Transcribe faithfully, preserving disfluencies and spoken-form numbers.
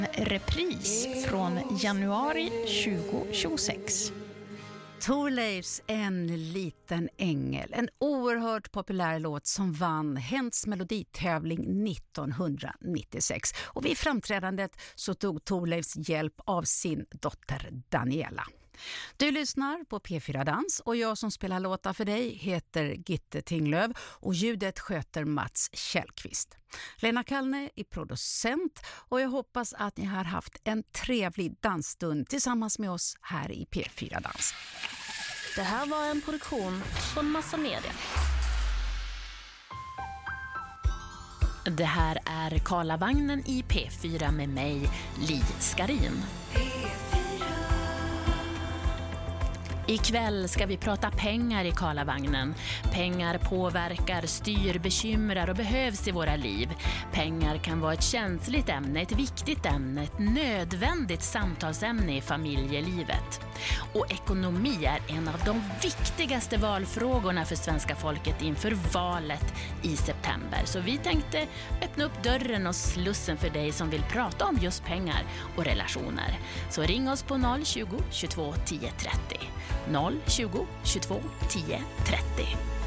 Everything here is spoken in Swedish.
Repris från januari tjugohundratjugosex. Thorleifs En liten ängel, en oerhört populär låt som vann Hents meloditävling nittonhundranittiosex. Och vid framträdandet så tog Thorleifs hjälp av sin dotter Daniela. Du lyssnar på P fyra Dans och jag som spelar låtar för dig heter Gitte Tinglöf och ljudet sköter Mats Källqvist. Lena Kallne är producent och jag hoppas att ni har haft en trevlig dansstund tillsammans med oss här i P fyra Dans. Det här var en produktion från Massa Media. Det här är Karlavagnen i P fyra med mig, Li Skarin. Ikväll ska vi prata pengar i Karlavagnen. Pengar påverkar, styr, bekymrar och behövs i våra liv. Pengar kan vara ett känsligt ämne, ett viktigt ämne, ett nödvändigt samtalsämne i familjelivet. Och ekonomi är en av de viktigaste valfrågorna för svenska folket inför valet i september. Så vi tänkte öppna upp dörren och slussen för dig som vill prata om just pengar och relationer. Så ring oss på noll tjugo, tjugotvå, tio trettio. noll tjugo, tjugotvå, tio trettio.